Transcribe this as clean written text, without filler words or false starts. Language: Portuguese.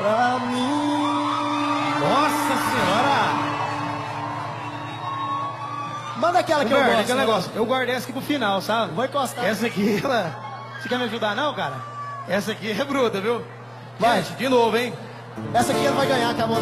pra mim. Nossa senhora! Manda aquela que eu gosto. Aquele negócio. Eu guardei essa aqui pro final, sabe? Vou encostar. Essa aqui, ela... Você quer me ajudar não, cara? Essa aqui é bruta, viu? Vai. Gente, de novo, hein? Essa aqui ele vai ganhar com a mão.